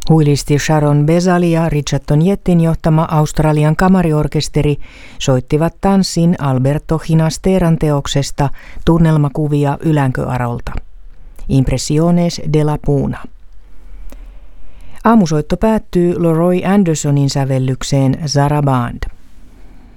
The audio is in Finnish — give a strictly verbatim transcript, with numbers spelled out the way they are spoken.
Huilisti Sharon Bezali ja Richard Tonjettin johtama Australian kamariorkesteri soittivat tanssin Alberto Ginasteran teoksesta tunnelmakuvia Ylänköarolta. Impressiones de la Puna. Aamusoitto päättyy LeRoy Andersonin sävellykseen Zaraband.